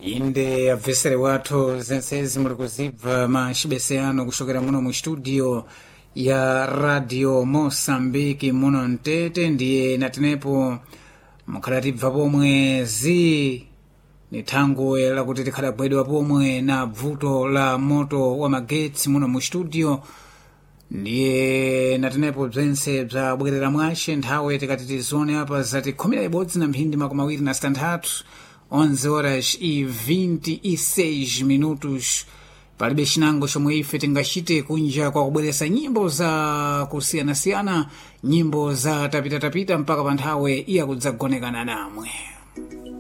inde abvesere wathu zensezi muli kuzibva macibeseyano kuchokera muno mu studio ya radio Mosambiki muno mtete ndiye natenepo mukhala tibva pomwe ni thango lakuti tikhadagwedwa pomwe na bvuto la moto wa magetsi muno mu studio ndiye natenepo bzense bzabwerera mwace nthawe tikati tizone apa zati 11 na mphindi 26 11 horas e 26 minutos palibe chinango chomwe ife tingachite kunja kwa kubweresa nyimbo za kusiyanasiyana, nyimbo za tapita mpaka pa nthawe iya kudzagonekana namwe.